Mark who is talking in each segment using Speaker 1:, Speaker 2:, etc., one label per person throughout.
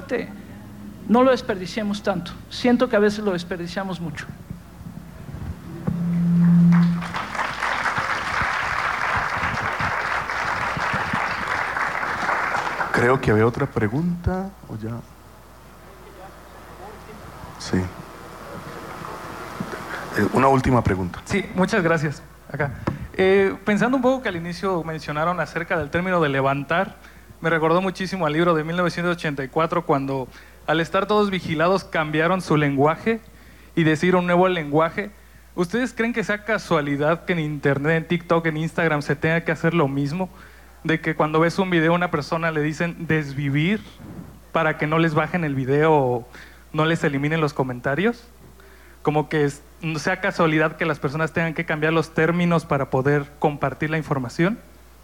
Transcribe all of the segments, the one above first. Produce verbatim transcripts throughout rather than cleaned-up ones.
Speaker 1: fuerte. No lo desperdiciemos tanto. Siento que a veces lo desperdiciamos mucho.
Speaker 2: Creo que había otra pregunta, ¿o ya? Sí. Eh, una última pregunta.
Speaker 3: Sí, muchas gracias. Acá. Eh, pensando un poco que al inicio mencionaron acerca del término de levantar, me recordó muchísimo al libro de mil novecientos ochenta y cuatro, cuando al estar todos vigilados cambiaron su lenguaje y decir un nuevo lenguaje. ¿Ustedes creen que sea casualidad que en Internet, en TikTok, en Instagram se tenga que hacer lo mismo? De que cuando ves un video a una persona le dicen desvivir para que no les bajen el video o no les eliminen los comentarios. Como que es, no sea casualidad que las personas tengan que cambiar los términos para poder compartir la información.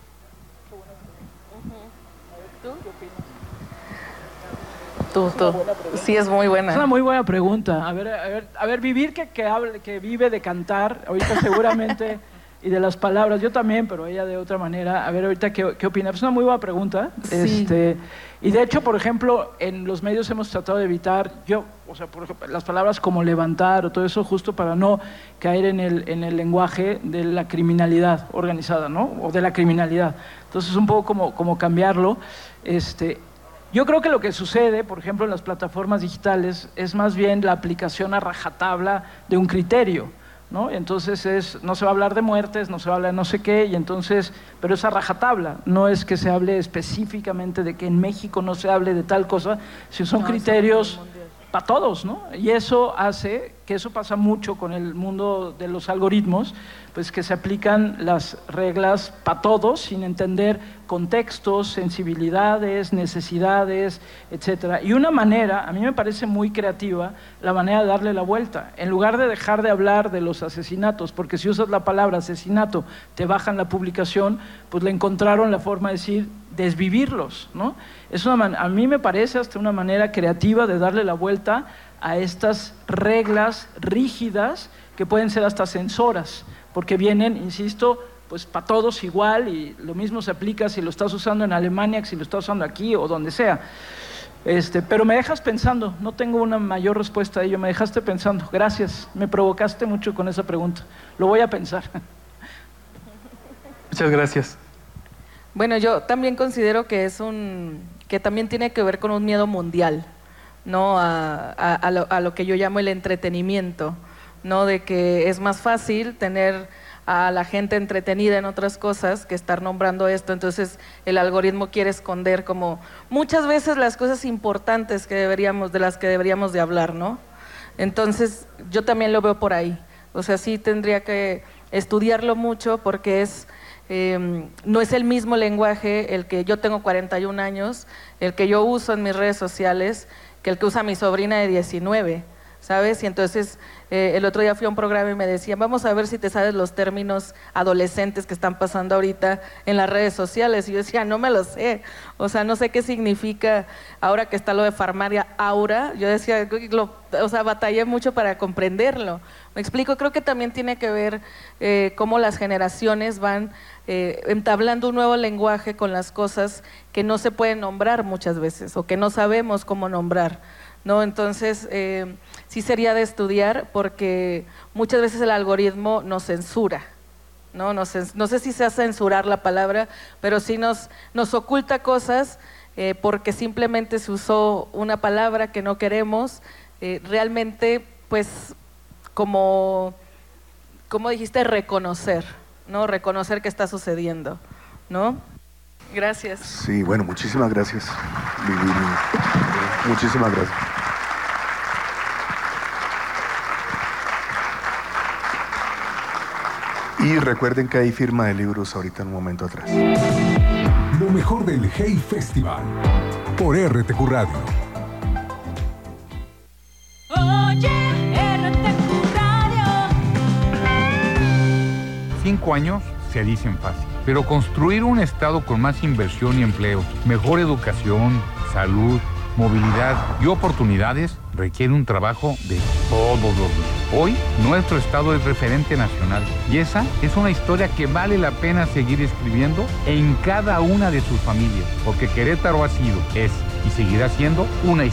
Speaker 4: Tú, tú. Sí, es muy buena.
Speaker 1: Es una muy buena pregunta. A ver, a ver, a ver vivir que, que, hable, que vive de cantar, ahorita seguramente, y de las palabras, yo también, pero ella de otra manera. A ver, ahorita, ¿qué, qué opina? Es una muy buena pregunta.
Speaker 4: Sí.
Speaker 1: Este, y de hecho, por ejemplo, en los medios hemos tratado de evitar, yo, o sea, por ejemplo, las palabras como levantar o todo eso, justo para no caer en el, en el lenguaje de la criminalidad organizada, ¿no? O de la criminalidad. Entonces, un poco como, como cambiarlo. Este, Yo creo que lo que sucede, por ejemplo, en las plataformas digitales, es más bien la aplicación a rajatabla de un criterio, ¿no? Entonces es, no se va a hablar de muertes, no se va a hablar de no sé qué, y entonces, pero es a rajatabla, no es que se hable específicamente de que en México no se hable de tal cosa, si son no, criterios para todos, ¿no? Y eso hace, que eso pasa mucho con el mundo de los algoritmos, pues que se aplican las reglas para todos sin entender contextos, sensibilidades, necesidades, etcétera. Y una manera, a mí me parece muy creativa, la manera de darle la vuelta. En lugar de dejar de hablar de los asesinatos, porque si usas la palabra asesinato, te bajan la publicación, pues le encontraron la forma de decir desvivirlos, ¿no? Es una man- a mí me parece hasta una manera creativa de darle la vuelta a estas reglas rígidas que pueden ser hasta censoras, porque vienen, insisto, pues para todos igual, y lo mismo se aplica si lo estás usando en Alemania que si lo estás usando aquí o donde sea. Este, pero me dejas pensando, no tengo una mayor respuesta a ello, me dejaste pensando. Gracias, me provocaste mucho con esa pregunta. Lo voy a pensar.
Speaker 3: Muchas gracias.
Speaker 4: Bueno, yo también considero que es un, que también tiene que ver con un miedo mundial, ¿no? A, a, a, lo, a lo que yo llamo el entretenimiento, ¿no? De que es más fácil tener a la gente entretenida en otras cosas que estar nombrando esto. Entonces el algoritmo quiere esconder como muchas veces las cosas importantes que deberíamos, de las que deberíamos de hablar, ¿no? Entonces yo también lo veo por ahí. O sea, sí tendría que estudiarlo mucho porque es eh, no es el mismo lenguaje el que yo tengo cuarenta y un años, el que yo uso en mis redes sociales, que el que usa mi sobrina de diecinueve, ¿sabes? Y entonces eh, el otro día fui a un programa y me decían, vamos a ver si te sabes los términos adolescentes que están pasando ahorita en las redes sociales. Y yo decía, no me lo sé, o sea, no sé qué significa ahora que está lo de farmacia aura. Yo decía, lo, o sea, batallé mucho para comprenderlo. Me explico, creo que también tiene que ver eh, cómo las generaciones van eh, entablando un nuevo lenguaje con las cosas que no se pueden nombrar muchas veces o que no sabemos cómo nombrar, ¿no? Entonces, eh, sí sería de estudiar porque muchas veces el algoritmo nos censura, ¿no? Nos, no sé si sea censurar la palabra, pero sí nos, nos oculta cosas eh, porque simplemente se usó una palabra que no queremos, eh, realmente, pues, como, como dijiste, reconocer, ¿no? Reconocer qué está sucediendo, ¿no? Gracias.
Speaker 2: Sí, bueno, muchísimas gracias, Lili. Muchísimas gracias. Y recuerden que hay firma de libros ahorita en un momento atrás.
Speaker 5: Lo mejor del Hey Festival por R T Q Radio.
Speaker 6: Oye, R T Q Radio.
Speaker 7: Cinco años se dicen fácil, pero construir un estado con más inversión y empleo, mejor educación, salud, movilidad y oportunidades requiere un trabajo de todos los días. Hoy, nuestro estado es referente nacional y esa es una historia que vale la pena seguir escribiendo en cada una de sus familias, porque Querétaro ha sido, es y seguirá siendo una historia